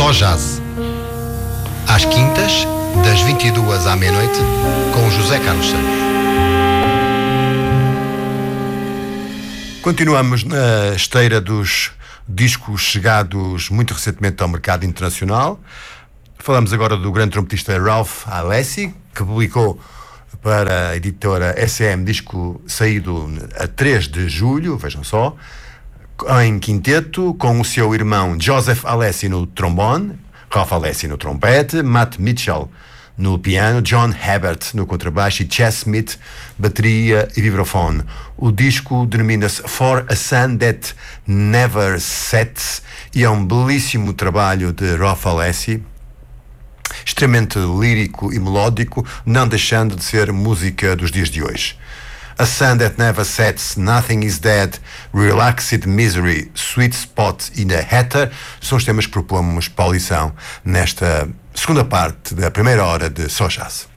Só Jazz. Às quintas, das 22 à meia-noite, com José Carlos Santos. Continuamos na esteira dos discos chegados muito recentemente ao mercado internacional. Falamos agora do grande trompetista Ralph Alessi, que publicou para a editora SM disco saído a 3 de julho, vejam só, em quinteto, com o seu irmão Joseph Alessi no trombone, Ralph Alessi no trompete, Matt Mitchell no piano, John Hebert no contrabaixo e Chess Smith, bateria e vibrafone. O disco denomina-se For a Sun That Never Sets e é um belíssimo trabalho de Ralph Alessi, extremamente lírico e melódico, não deixando de ser música dos dias de hoje. A Sun That Never Sets, Nothing Is Dead, Relaxed Misery, Sweet Spot e The Hatter são os temas que propomos para a audição nesta segunda parte da primeira hora de Só Jazz.